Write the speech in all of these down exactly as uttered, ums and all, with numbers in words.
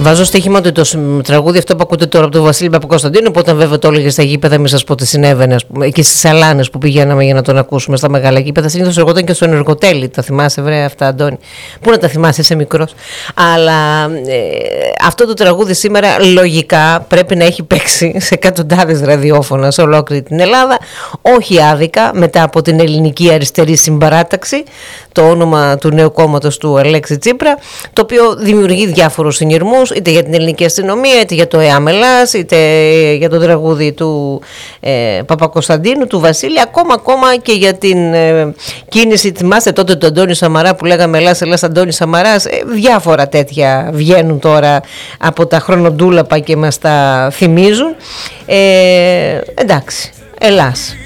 Βάζω στοίχημα ότι το τραγούδι αυτό που ακούτε τώρα από τον Βασίλη Παπακοσταντίνου, που όταν βέβαια το έλεγε στα γήπεδα, μην σας πω τι συνέβαινε, ας πούμε, και στις σαλάνες που πηγαίναμε για να τον ακούσουμε στα μεγάλα γήπεδα. Συνήθως εργόταν και στον Εργοτέλη. Τα θυμάσαι, βρε αυτά, Αντώνη? Πού να τα θυμάσαι, είσαι μικρός. Αλλά ε, αυτό το τραγούδι σήμερα λογικά πρέπει να έχει παίξει σε εκατοντάδες ραδιόφωνα σε ολόκληρη την Ελλάδα. Όχι άδικα, μετά από την Ελληνική Αριστερή Συμπαράταξη, το όνομα του νέου κόμματος του Αλέξη Τσίπρα, το οποίο δημιουργεί διάφορους συνειρμούς, είτε για την ελληνική αστυνομία, είτε για το ΕΑΜ Ελλάς, είτε για το τραγούδι του ε, Παπακοσταντίνου, του Βασίλη, ακόμα, ακόμα και για την ε, κίνηση. Θυμάστε τότε του Αντώνη Σαμαρά που λέγαμε Ελλάς, Ελλάς, Αντώνη Σαμαράς. Ε, διάφορα τέτοια βγαίνουν τώρα από τα χρονοτούλαπα και μας τα θυμίζουν. Ε, εντάξει, Ελλάς.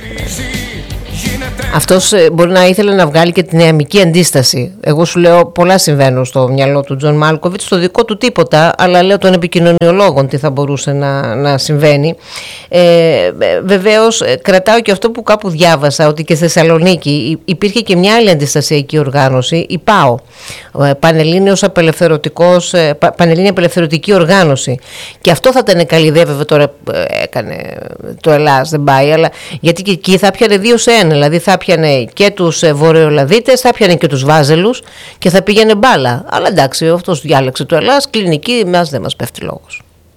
Αυτός μπορεί να ήθελε να βγάλει και την νεαμική αντίσταση. Εγώ σου λέω, πολλά συμβαίνουν στο μυαλό του Τζον Μάλκοβιτς, στο δικό του τίποτα, αλλά λέω των επικοινωνιολόγων τι θα μπορούσε να, να συμβαίνει. Ε, βεβαίως κρατάω και αυτό που κάπου διάβασα, ότι και στη Θεσσαλονίκη υπήρχε και μια άλλη αντιστασιακή οργάνωση, η ΠΑΟ, Πανελλήνιος Απελευθερωτικός, Πανελλήνια Απελευθερωτική Οργάνωση. Και αυτό θα ήταν καλή ιδέα, βέβαια τώρα έκανε το Ελλάς, δεν πάει, αλλά γιατί και εκεί θα πιάνε δύο σε ένα, δηλαδή θα πιανε και τους Βορειοελλαδίτες, θα πιανε και τους Βάζελους και θα πήγαινε μπάλα. Αλλά εντάξει, αυτός διάλεξε το Ελλάς, κλινική, μας δεν μας πέφτει λόγος.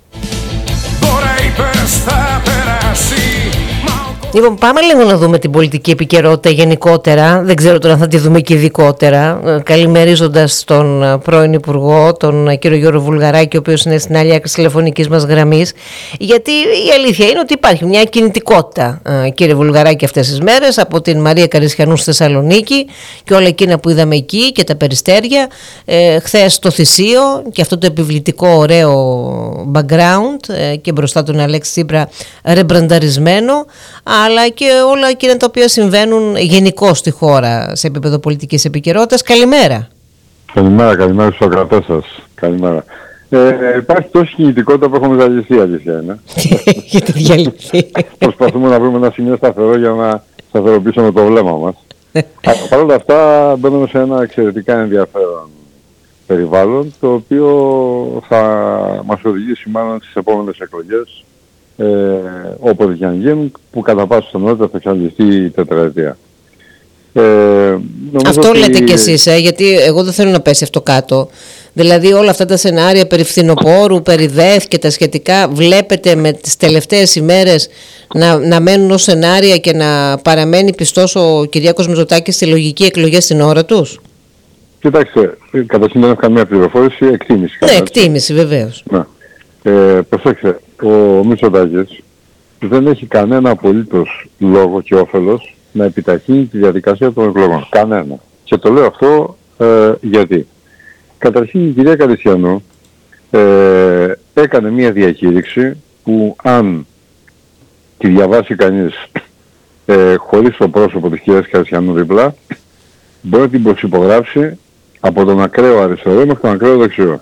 Λοιπόν, πάμε λίγο να δούμε την πολιτική επικαιρότητα γενικότερα. Δεν ξέρω τώρα αν θα τη δούμε και ειδικότερα. Καλημερίζοντας τον πρώην Υπουργό, τον κύριο Γιώργο Βουλγαράκη, ο οποίος είναι στην άλλη άκρη της τηλεφωνικής μας γραμμής. Γιατί η αλήθεια είναι ότι υπάρχει μια κινητικότητα, κύριε Βουλγαράκη, αυτές τις μέρες από την Μαρία Καρισιανού στη Θεσσαλονίκη και όλα εκείνα που είδαμε εκεί και τα περιστέρια. Ε, χθες το Θησίο και αυτό το επιβλητικό ωραίο background ε, και μπροστά τον Αλέξη Τσίπρα ρεμπρανταρισμένο, αλλά και όλα εκείνα τα οποία συμβαίνουν γενικώς στη χώρα σε επίπεδο πολιτικής επικαιρότητας. Καλημέρα. Καλημέρα, καλημέρα στους ακροατές σας. Καλημέρα. Ε, υπάρχει τόση κινητικότητα που έχουμε διαλυθεί, αλήθεια είναι. Γιατί διαλυθεί? Προσπαθούμε να βρούμε ένα σημείο σταθερό για να σταθεροποιήσουμε το βλέμμα μας. Παρ' όλα αυτά μπαίνουμε σε ένα εξαιρετικά ενδιαφέρον περιβάλλον, το οποίο θα μας οδηγήσει μάλλον στις επόμενες εκλογές, Ε, όποτε και αν γίνουν, που κατά πάσα πιθανότητα θα εξαντληθεί η τετραετία. Ε, αυτό ότι... λέτε κι εσείς, ε, γιατί εγώ δεν θέλω να πέσει αυτό κάτω. Δηλαδή όλα αυτά τα σενάρια περί φθινοπόρου, περί ΔΕΘ και τα σχετικά, βλέπετε με τις τελευταίες ημέρες να, να μένουν ως σενάρια και να παραμένει πιστός ο Κυριάκος Μητσοτάκης στη λογική εκλογές στην ώρα τους? Κοιτάξτε, καταρχήν δεν έχω καμία πληροφόρηση, εκτίμηση. Ναι, εκτίμηση βεβαίως. Ναι. Ε, προσέξτε, ο Μητσοτάκης δεν έχει κανένα απολύτως λόγο και όφελος να επιταχύνει τη διαδικασία των εκλογών. Κανένα. Και το λέω αυτό ε, γιατί. Καταρχήν η κυρία Καρισιανού ε, έκανε μια διακήρυξη που αν τη διαβάσει κανείς ε, χωρίς το πρόσωπο της κυρίας Καρισιανού δίπλα, μπορεί να την προσυπογράψει από τον ακραίο αριστερό μέχρι τον ακραίο δεξιό.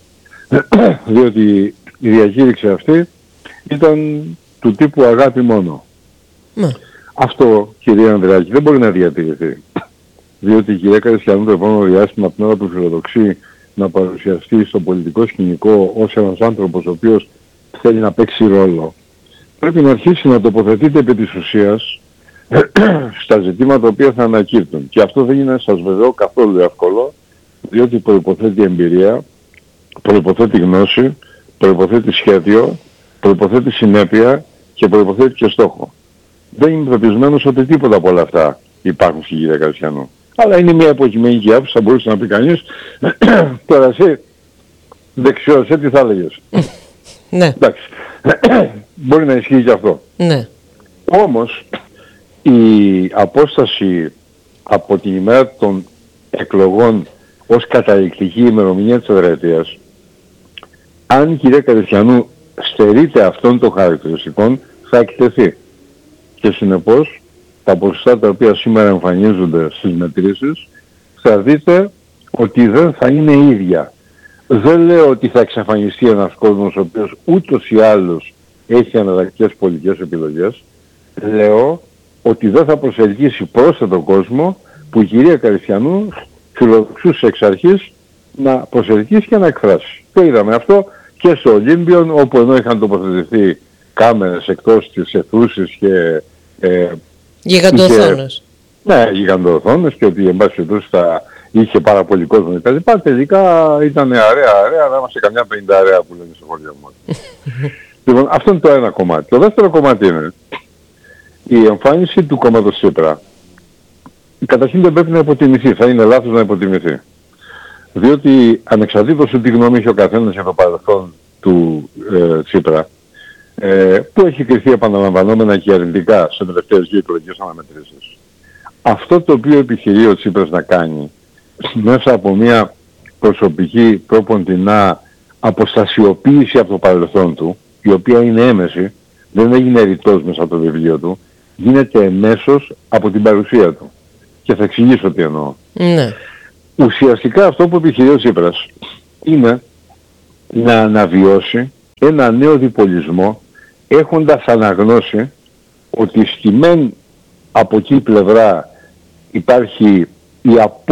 Διότι η διακήρυξη αυτή ήταν του τύπου αγάπη μόνο. Ναι. Αυτό, κυρία Ανδρεάκη, δεν μπορεί να διατηρηθεί. Διότι η κυρία Καρισιανού το επόμενο διάστημα, από την ώρα που φιλοδοξεί να παρουσιαστεί στο πολιτικό σκηνικό ως ένας άνθρωπος ο οποίος θέλει να παίξει ρόλο, πρέπει να αρχίσει να τοποθετείται επί της ουσίας στα ζητήματα τα οποία θα ανακύπτουν. Και αυτό δεν είναι, σας βεβαιώ, καθόλου εύκολο, διότι προϋποθέτει εμπειρία, προϋποθέτει γνώση, προϋποθέτει σχέδιο, προϋποθέτει συνέπεια και προϋποθέτει και στόχο. Δεν είμαι πεπισμένος ότι τίποτα από όλα αυτά υπάρχουν στην κυρία Καρισιανού. Αλλά είναι μια υποκειμενική άποψη, θα μπορούσε να πει κανείς. Τώρα εσύ, δεξιός, τι θα έλεγες? Ναι. Εντάξει. Μπορεί να ισχύει και αυτό. Ναι. Όμως, η απόσταση από την ημέρα των εκλογών ως καταληκτική ημερομηνία της τετραετίας, αν η κυρία Καρισιανού στερείται αυτών των χαρακτηριστικών, θα εκτεθεί. Και συνεπώς, τα ποσοστά τα οποία σήμερα εμφανίζονται στις μετρήσεις, θα δείτε ότι δεν θα είναι ίδια. Δεν λέω ότι θα εξαφανιστεί ένας κόσμος ο οποίος ούτως ή άλλως έχει αναλλακτικές πολιτικές επιλογές. Λέω ότι δεν θα προσελκύσει πρόσθετο κόσμο που η κυρία Καρισιανού φιλοδοξούσε εξ αρχής να προσελκύσει και να εκφράσει. Το είδαμε αυτό και στο Ολύμπιον, όπου ενώ είχαν τοποθετηθεί κάμερες εκτός της αιθούσης και... Ε, γιγαντοοθόνες. Ναι, γιγαντοοθόνες και ότι εν πάση περιπτώσει θα είχε πάρα πολύ κόσμο και τα λοιπά. Τελικά ήταν αρέα αρέα, να είμαστε καμιά πενήντα αρέα που λένε στο χωριό μου. Λοιπόν, αυτό είναι το ένα κομμάτι. Το δεύτερο κομμάτι είναι η εμφάνιση του κόμματος Τσίπρα. Καταρχήν δεν πρέπει να υποτιμηθεί, θα είναι λάθος να υποτιμηθεί. Διότι ανεξαρτήτως του τι γνώμη έχει ο καθένας για το παρελθόν του ε, Τσίπρα, ε, που έχει κριθεί επαναλαμβανόμενα και αρνητικά σε τελευταίες δύο εκλογικές αναμετρήσεις, αυτό το οποίο επιχειρεί ο Τσίπρας να κάνει μέσα από μια προσωπική τρόποντινά αποστασιοποίηση από το παρελθόν του, η οποία είναι έμεση, δεν έγινε ρητός μέσα από το βιβλίο του, γίνεται εμέσως από την παρουσία του. Και θα εξηγήσω τι εννοώ. Ναι. Ουσιαστικά αυτό που επιχειρεί ο Τσίπρας είναι να αναβιώσει ένα νέο διπολισμό, έχοντας αναγνώσει ότι στη μεν από εκεί πλευρά υπάρχει η απόλυτη